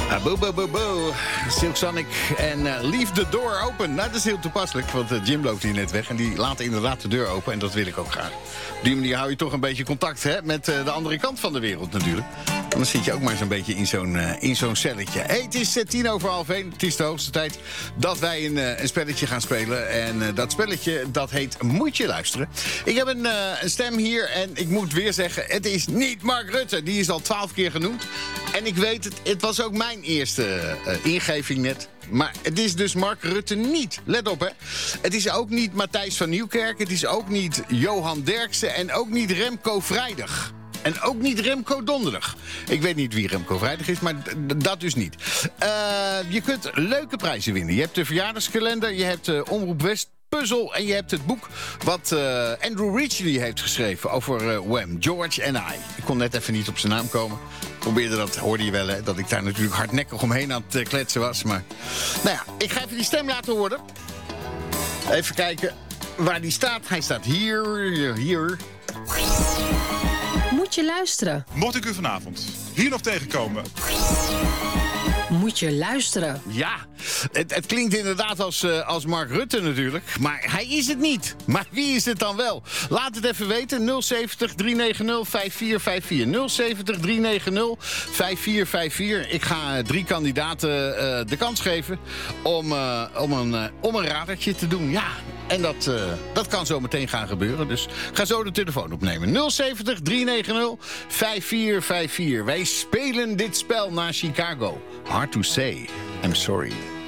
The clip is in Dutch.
Boe, boe, boe, boe. Silk Sonic en Leave the Door Open. Nou, dat is heel toepasselijk, want Jim loopt hier net weg. En die laat inderdaad de deur open en dat wil ik ook graag. Op die manier hou je toch een beetje contact met de andere kant van de wereld natuurlijk. Anders zit je ook maar zo'n beetje in zo'n celletje. Hey, het is 1:10. Het is de hoogste tijd dat wij een spelletje gaan spelen. En dat spelletje, dat heet Moet je luisteren. Ik heb een stem hier en ik moet weer zeggen, het is niet Mark Rutte. Die is al 12 keer genoemd. En ik weet het was ook mijn eerste ingeving net. Maar het is dus Mark Rutte niet. Let op, hè. Het is ook niet Matthijs van Nieuwkerk. Het is ook niet Johan Derksen. En ook niet Remco Vrijdag. En ook niet Remco Donderdag. Ik weet niet wie Remco Vrijdag is, maar dat dus niet. Je kunt leuke prijzen winnen. Je hebt de verjaardagskalender, je hebt Omroep West puzzel en je hebt het boek wat Andrew Ridgeley heeft geschreven over Wham, George and I. Ik kon net even niet op zijn naam komen. Probeerde dat, hoorde je wel, hè, dat ik daar natuurlijk hardnekkig omheen aan het kletsen was. Maar nou ja, ik ga even die stem laten horen. Even kijken waar die staat. Hij staat hier. Moet je luisteren. Mocht ik u vanavond hier nog tegenkomen, moet je luisteren. Ja, het klinkt inderdaad als Mark Rutte natuurlijk. Maar hij is het niet. Maar wie is het dan wel? Laat het even weten. 070 390 5454. 070 390 5454. Ik ga 3 kandidaten de kans geven om een radertje te doen. Ja, en dat kan zo meteen gaan gebeuren. Dus ga zo de telefoon opnemen. 070 390 5454. Wij spelen dit spel naar Chicago. Hard to say. I'm sorry.